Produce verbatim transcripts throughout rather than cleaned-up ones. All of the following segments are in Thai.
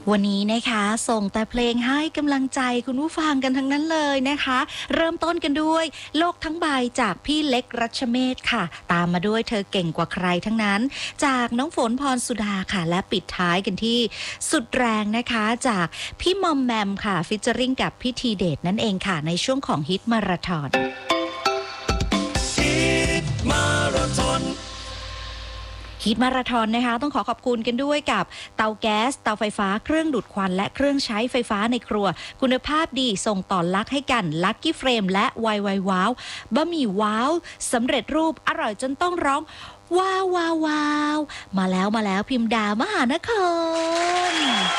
วันนี้นะคะส่งแต่เพลงให้กำลังใจคุณผู้ฟังกันทั้งนั้นเลยนะคะเริ่มต้นกันด้วยโลกทั้งใบจากพี่เล็กรัชเมศค่ะตามมาด้วยเธอเก่งกว่าใครทั้งนั้นจากน้องฝนพรสุดาค่ะและปิดท้ายกันที่สุดแรงนะคะจากพี่มอมแมมค่ะฟิชเจอริงกับพี่ทีเดชนั่นเองค่ะในช่วงของฮิตมาราธอนฮิตมาราธอนฮิตมาราธอนนะคะต้องขอขอบคุณกันด้วยกับเตาแก๊สเตาไฟฟ้าเครื่องดูดควันและเครื่องใช้ไฟฟ้าในครัวคุณภาพดีส่งต่อลักให้กันลักกี้เฟรมและไวไวว้าวบะหมี่ว้าวสำเร็จรูปอร่อยจนต้องร้องว้าวว้าวว้าวมาแล้วมาแล้วพิมพ์ดามหานคร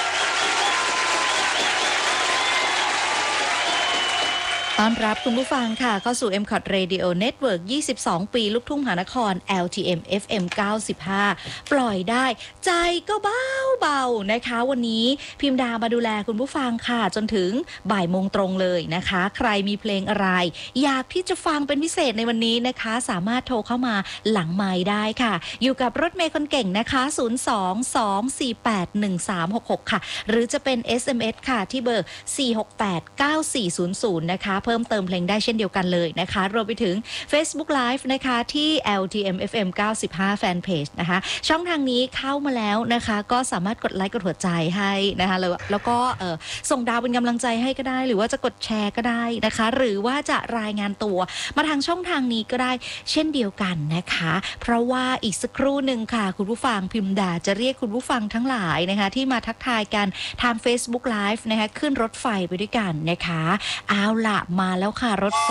ต้อนรับคุณผู้ฟังค่ะเข้าสู่ เอ็ม คอท Radio Network ยี่สิบสอง ปีลูกทุ่งมหานคร แอล ที เอ็ม เอฟ เอ็ม เก้าสิบห้า ปล่อยได้ใจก็เบาเบานะคะวันนี้พิมพ์ดามาดูแลคุณผู้ฟังค่ะจนถึงบ่ายโมงตรงเลยนะคะใครมีเพลงอะไรอยากที่จะฟังเป็นพิเศษในวันนี้นะคะสามารถโทรเข้ามาหลังไมค์ได้ค่ะอยู่กับรถเมย์คนเก่งนะคะศูนย์ สอง สอง สี่ แปด หนึ่ง สาม หก หกค่ะหรือจะเป็น เอส เอ็ม เอส ค่ะที่เบอร์ สี่ หก แปด เก้า สี่ ศูนย์ ศูนย์ นะคะเพิ่มเติมเพลงได้เช่นเดียวกันเลยนะคะรวมไปถึง Facebook Live นะคะที่ แอล ที เอ็ม เอฟ เอ็ม เก้าสิบห้า Fanpage นะคะช่องทางนี้เข้ามาแล้วนะคะก็สามารถกดไลค์กดหัวใจให้นะคะแล้วแล้วก็เอ่อส่งดาวเป็นกำลังใจให้ก็ได้หรือว่าจะกดแชร์ก็ได้นะคะหรือว่าจะรายงานตัวมาทางช่องทางนี้ก็ได้เช่นเดียวกันนะคะเพราะว่าอีกสักครู่หนึ่งค่ะคุณผู้ฟังพิมพ์ดาจะเรียกคุณผู้ฟังทั้งหลายนะคะที่มาทักทายกันทาง Facebook Live นะคะขึ้นรถไฟไปด้วยกันนะคะเอาล่ะมาแล้วค่ะรถไฟ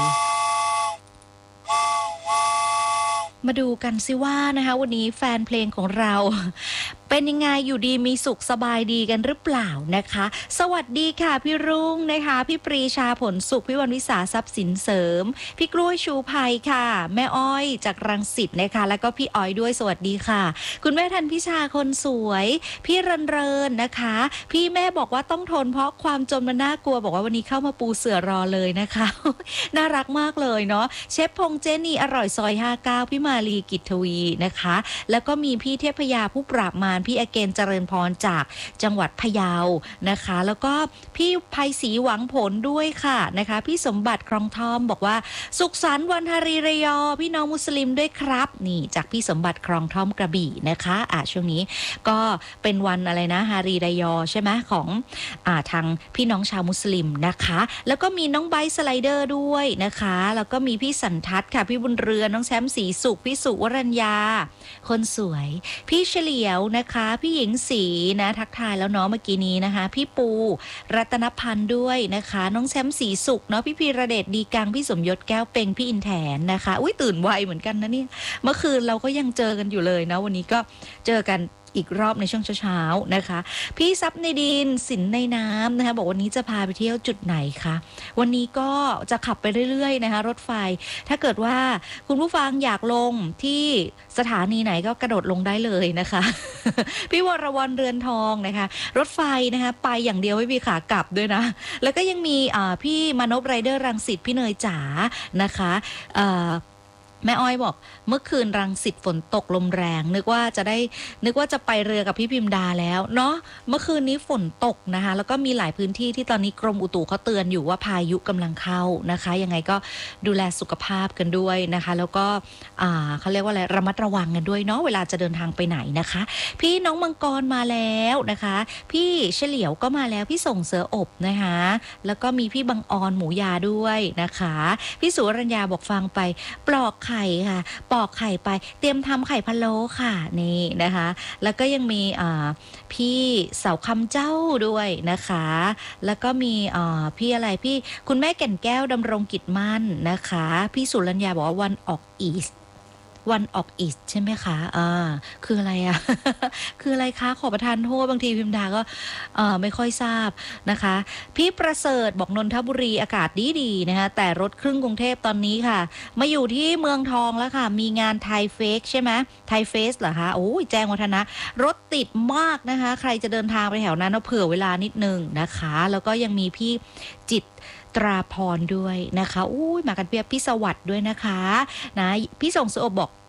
มาดูกันสิว่านะคะวันนี้แฟนเพลงของเราเป็นยังไงอยู่ดีมีสุขสบายดีกันหรือเปล่านะคะสวัสดีค่ะพี่รุ่งนะคะพี่ปรีชาผลสุขพี่วรรณวิสาทรัพย์สินเสริมพี่กล้วยชูภัยค่ะแม่อ้อยจากรังสิตนะคะแล้วก็พี่อ้อยด้วยสวัสดีค่ะคุณแม่ทันพิชาคนสวยพี่รันเรินนะคะพี่แม่บอกว่าต้องทนเพราะความจนมันน่ากลัวบอกว่าวันนี้เข้ามาปูเสื่อรอเลยนะคะน่ารักมากเลยเนาะเชฟพงเจนี่อร่อยซอยห้าสิบเก้าพี่มาลีกิตทวีนะคะแล้วก็มีพี่เทพยาผู้ปราบมารพี่อเกนเจริญพรจากจังหวัดพะเยานะคะแล้วก็พี่ไพศรีหวังผลด้วยค่ะนะคะพี่สมบัติครองทอมบอกว่าสุขสันต์วันฮารีระยอพี่น้องมุสลิมด้วยครับนี่จากพี่สมบัติครองทอมกระบี่นะคะอ่ะช่วงนี้ก็เป็นวันอะไรนะฮารีระยอใช่ไหมของอ่าทางพี่น้องชาวมุสลิมนะคะแล้วก็มีน้องไบสไลเดอร์ด้วยนะคะแล้วก็มีพี่สันทัศน์ค่ะพี่บุญเรือนน้องแชมป์ศรีสุขพี่สุวรัญญาคนสวยพี่เฉลียวนะคะพี่หญิงศรีนะทักทายแล้วเนาะเมื่อกี้นี้นะคะพี่ปูรัตนพันธ์ด้วยนะคะน้องแชมป์ศรีสุขเนาะพี่พีระเดชดีกังพี่สมยศแก้วเป็งพี่อินแถนนะคะอุ้ยตื่นไวเหมือนกันนะเนี่ยเมื่อคืนเราก็ยังเจอกันอยู่เลยนะวันนี้ก็เจอกันอีกรอบในช่วงเช้าๆนะคะพี่ซับในดินสินในน้ำนะคะบอกวันนี้จะพาไปเที่ยวจุดไหนคะวันนี้ก็จะขับไปเรื่อยๆนะคะรถไฟถ้าเกิดว่าคุณผู้ฟังอยากลงที่สถานีไหนก็กระโดดลงได้เลยนะคะ พี่วรวรรณเรือนทองนะคะรถไฟนะคะไปอย่างเดียวไม่มีขากลับด้วยนะแล้วก็ยังมีพี่มานพไรเดอร์รังสิตพี่เนยจ๋านะคะแม่อ้อยบอกเมื่อคืนรังสิตฝนตกลมแรงนึกว่าจะได้นึกว่าจะไปเรือกับพี่พิมดาแล้วเนาะเมื่อคืนนี้ฝนตกนะคะแล้วก็มีหลายพื้นที่ที่ตอนนี้กรมอุตุเขาเตือนอยู่ว่าพายุกำลังเข้านะคะยังไงก็ดูแลสุขภาพกันด้วยนะคะแล้วก็อ่าเขาเรียกว่าอะไรระมัดระวังกันด้วยเนาะเวลาจะเดินทางไปไหนนะคะพี่น้องมังกรมาแล้วนะคะพี่เฉลียวก็มาแล้วพี่ส่งเสืออบนะคะแล้วก็มีพี่บังออนหมูยาด้วยนะคะพี่สุวรัญญาบอกฟังไปปลอกไข่ค่ะปอกไข่ไปเตรียมทำไข่พะโล้ค่ะนี่นะคะแล้วก็ยังมีอ่าพี่เสาคำเจ้าด้วยนะคะแล้วก็มีอ่าพี่อะไรพี่คุณแม่แก่นแก้วดำรงกิจมั่นนะคะพี่สุรัญญาบอกว่าวันออกอีสวันออกอีสใช่ไหมคะอ่าคืออะไรอะ คืออะไรคะขอประทานโทษบางทีพิมดาก็เอ่อไม่ค่อยทราบนะคะพี่ประเสริฐบอกนนทบุรีอากาศดีๆนะคะแต่รถครึ่งกรุงเทพตอนนี้ค่ะมาอยู่ที่เมืองทองแล้วค่ะมีงานไทยเฟกใช่ไหมไทยเฟสเหรอคะโอ้ยแจ้งวัฒนะรถติดมากนะคะใครจะเดินทางไปแถวนั้นเอาเผื่อเวลานิดนึงนะคะแล้วก็ยังมีพี่จิตตราพรด้วยนะคะอุ้ยมากันเพียบพี่สวัสดิ์ด้วยนะคะนะพี่ส่งสุอบบอก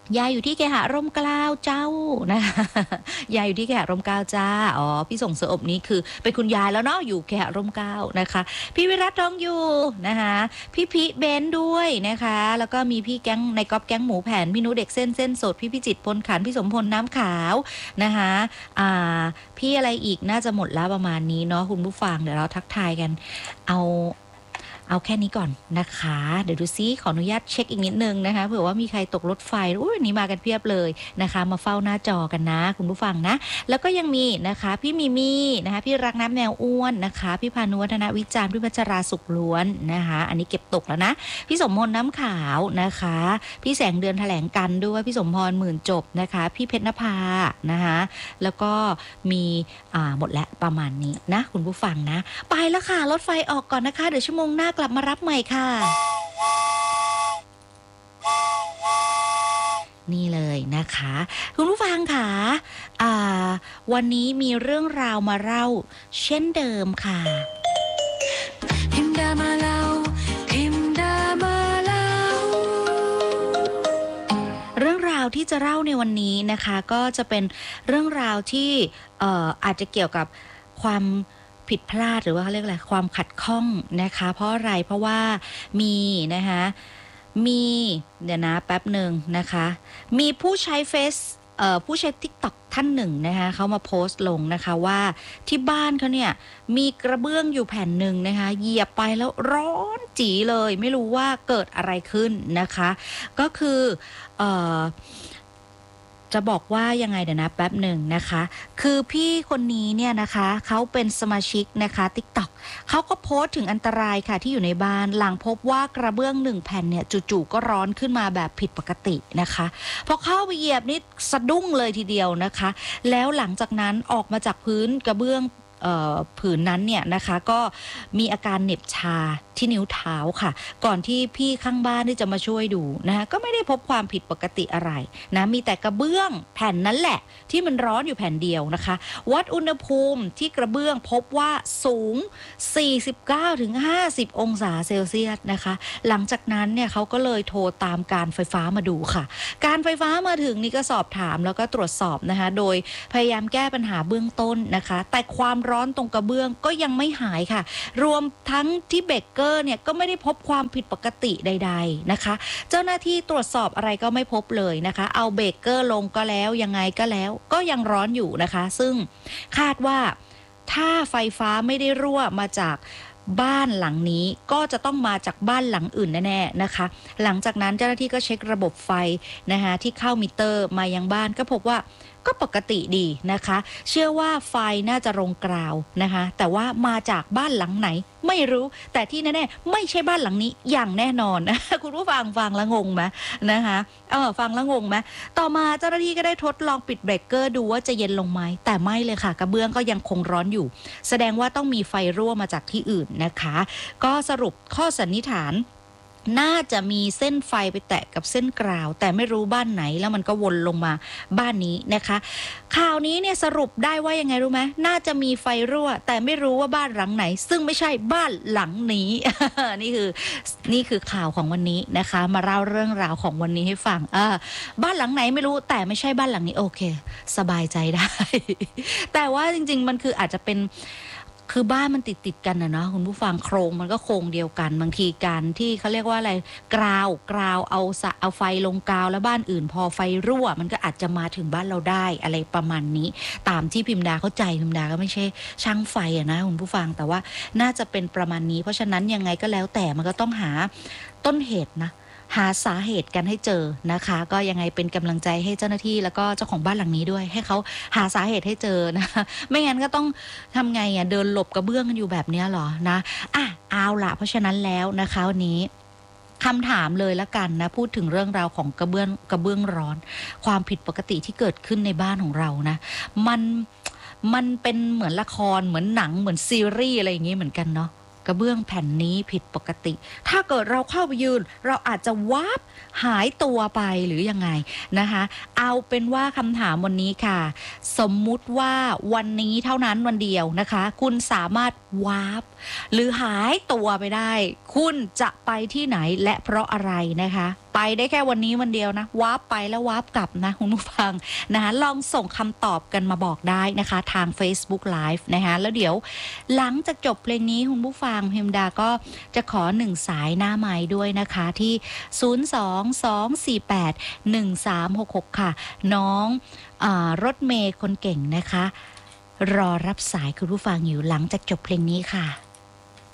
ยายอยู่ที่เคหะร่มเกล้าเจ้านะยายอยู่ที่เคหะร่มเกล้าจ้าอ๋อพี่ส่งเสืออบนี้คือเป็นคุณยายแล้วเนาะอยู่เคหะร่มเกล้านะคะพี่วิรัตทองอยู่นะคะพี่พิเบนด้วยนะคะแล้วก็มีพี่แก๊งในก๊อปแก๊งหมูแผ่นพี่นุเด็กเส้นเส้นสดพี่พิจิตรพลขันพี่สมพลน้ำขาวนะคะอ่าพี่อะไรอีกน่าจะหมดแล้วประมาณนี้เนาะคุณผู้ฟังเดี๋ยวเราทักทายกันเอาเอาแค่นี้ก่อนนะคะเดี๋ยวดูซิขออนุญาตเช็คอีกนิดนึงนะคะเผื่อว่ามีใครตกรถไฟอุ้ยนี่มากันเพียบเลยนะคะมาเฝ้าหน้าจอกันนะคุณผู้ฟังนะแล้วก็ยังมีนะคะพี่มิมี่นะคะพี่รักน้ำแมวอ้วนนะคะพี่พานุวัฒนวิจารณ์พี่พัชราสุขล้วนนะคะอันนี้เก็บตกแล้วนะพี่สมพลน้ำขาวนะคะพี่แสงเดือนแถลงกันด้วยพี่สมพรหมื่นจบนะคะพี่เพชรนภานะคะแล้วก็มีอ่าหมดแล้วประมาณนี้นะคุณผู้ฟังนะไปแล้วค่ะรถไฟออกก่อนนะคะเดี๋ยวชั่วโมงหน้ากลับมารับใหม่ค่ะนี่เลยนะคะคุณผู้ฟังค่ะอ่าวันนี้มีเรื่องราวมาเล่าเช่นเดิมค่ะพิมพ์ดามาเล่าพิมพ์ดามาเล่าเรื่องราวที่จะเล่าในวันนี้นะคะก็จะเป็นเรื่องราวที่เอ่ออาจจะเกี่ยวกับความผิดพลาดหรือว่าเขาเรียกอะไรความขัดข้องนะคะเพราะอะไรเพราะว่ามีนะคะมีเดี๋ยวนะแป๊บหนึ่งนะคะมีผู้ใช้เฟซเอ่อผู้ใช้ TikTok ท่านหนึ่งนะคะเขามาโพสต์ลงนะคะว่าที่บ้านเขาเนี่ยมีกระเบื้องอยู่แผ่นหนึ่งนะคะเหยียบไปแล้วร้อนจี๋เลยไม่รู้ว่าเกิดอะไรขึ้นนะคะก็คือเอ่อจะบอกว่ายังไงเดี๋ยวนะแป๊บหนึ่งนะคะคือพี่คนนี้เนี่ยนะคะเขาเป็นสมาชิกนะคะ TikTok เขาก็โพสต์ถึงอันตรายค่ะที่อยู่ในบ้านหลังพบว่ากระเบื้องหนึ่งแผ่นเนี่ยจู่ๆก็ร้อนขึ้นมาแบบผิดปกตินะคะพอเข้าไปเหยียบนี่สะดุ้งเลยทีเดียวนะคะแล้วหลังจากนั้นออกมาจากพื้นกระเบื้องผืนนั้นเนี่ยนะคะก็มีอาการเหน็บชาที่นิ้วเท้าค่ะก่อนที่พี่ข้างบ้านที่จะมาช่วยดูนะคะก็ไม่ได้พบความผิดปกติอะไรนะมีแต่กระเบื้องแผ่นนั้นแหละที่มันร้อนอยู่แผ่นเดียวนะคะวัดอุณหภูมิที่กระเบื้องพบว่าสูง สี่สิบเก้าถึงห้าสิบ องศาเซลเซียสนะคะหลังจากนั้นเนี่ยเขาก็เลยโทรตามการไฟฟ้ามาดูค่ะการไฟฟ้ามาถึงนี่ก็สอบถามแล้วก็ตรวจสอบนะคะโดยพยายามแก้ปัญหาเบื้องต้นนะคะแต่ความร้อนตรงกระเบื้องก็ยังไม่หายค่ะรวมทั้งที่เบเกอร์เนี่ยก็ไม่ได้พบความผิดปกติใดๆนะคะเจ้าหน้าที่ตรวจสอบอะไรก็ไม่พบเลยนะคะเอาเบเกอร์ลงก็แล้วยังไงก็แล้วก็ยังร้อนอยู่นะคะซึ่งคาดว่าถ้าไฟฟ้าไม่ได้รั่วมาจากบ้านหลังนี้ก็จะต้องมาจากบ้านหลังอื่นแน่ๆนะคะหลังจากนั้นเจ้าหน้าที่ก็เช็คระบบไฟนะคะที่เข้ามิเตอร์มายังบ้านก็พบว่าก็ปกติดีนะคะเชื่อว่าไฟน่าจะลงกราวนะคะแต่ว่ามาจากบ้านหลังไหนไม่รู้แต่ที่แน่ๆไม่ใช่บ้านหลังนี้อย่างแน่นอนนะคุณผู้ฟังฟังแล้วงงไหมนะคะเออฟังแล้วงงไหมต่อมาเจ้าหน้าที่ก็ได้ทดลองปิดเบรกเกอร์ดูว่าจะเย็นลงไหมแต่ไม่เลยค่ะกระเบื้องก็ยังคงร้อนอยู่แสดงว่าต้องมีไฟรั่วมาจากที่อื่นนะคะก็สรุปข้อสันนิษฐานน่าจะมีเส้นไฟไปแตะกับเส้นกราวแต่ไม่รู้บ้านไหนแล้วมันก็วนลงมาบ้านนี้นะคะข่าวนี้เนี่ยสรุปได้ว่ายังไงรู้ไหมน่าจะมีไฟรั่วแต่ไม่รู้ว่าบ้านหลังไหนซึ่งไม่ใช่บ้านหลังนี้ นี่คือนี่คือข่าวของวันนี้นะคะมาเล่าเรื่องราวของวันนี้ให้ฟังเออบ้านหลังไหนไม่รู้แต่ไม่ใช่บ้านหลังนี้โอเคสบายใจได้ แต่ว่าจริงๆมันคืออาจจะเป็นคือบ้านมันติดติดกันนะเนาะคุณผู้ฟังโครงมันก็โครงเดียวกันบางทีการที่เขาเรียกว่าอะไรกราวกราวเอาสะเอาไฟลงกราวแล้วบ้านอื่นพอไฟรั่วมันก็อาจจะมาถึงบ้านเราได้อะไรประมาณนี้ตามที่พิมดาเข้าใจพิมดาก็ไม่ใช่ช่างไฟอะนะคุณผู้ฟังแต่ว่าน่าจะเป็นประมาณนี้เพราะฉะนั้นยังไงก็แล้วแต่มันก็ต้องหาต้นเหตุนะหาสาเหตุกันให้เจอนะคะก็ยังไงเป็นกำลังใจให้เจ้าหน้าที่แล้วก็เจ้าของบ้านหลังนี้ด้วยให้เขาหาสาเหตุให้เจอนะไม่งั้นก็ต้องทำไงอ่ะเดินหลบกระเบื้องกันอยู่แบบนี้หรอนะอ่ะเอาล่ะเพราะฉะนั้นแล้วนะคะวันนี้คำถามเลยละกันนะพูดถึงเรื่องราวของกระเบื้องกระเบื้องร้อนความผิดปกติที่เกิดขึ้นในบ้านของเรานะมันมันเป็นเหมือนละครเหมือนหนังเหมือนซีรีส์อะไรอย่างงี้เหมือนกันเนาะกระเบื้องแผ่นนี้ผิดปกติถ้าเกิดเราเข้าไปยืนเราอาจจะวาบหายตัวไปหรือยังไงนะคะเอาเป็นว่าคำถามวันนี้ค่ะสมมุติว่าวันนี้เท่านั้นวันเดียวนะคะคุณสามารถวาบหรือหายตัวไปได้คุณจะไปที่ไหนและเพราะอะไรนะคะไปได้แค่วันนี้วันเดียวนะวาร์ปไปแล้ววาร์ปกลับนะคุณผู้ฟังนะคะลองส่งคำตอบกันมาบอกได้นะคะทาง Facebook Live นะคะแล้วเดี๋ยวหลังจากจบเพลงนี้คุณผู้ฟังพิมดาก็จะขอหนึ่งสายหน้าไมค์ด้วยนะคะที่ศูนย์ สอง สอง สี่ แปด หนึ่ง สาม หก หกค่ะน้องอ่ารถเมย์คนเก่งนะคะรอรับสายคุณผู้ฟังอยู่หลังจากจบเพลงนี้ค่ะ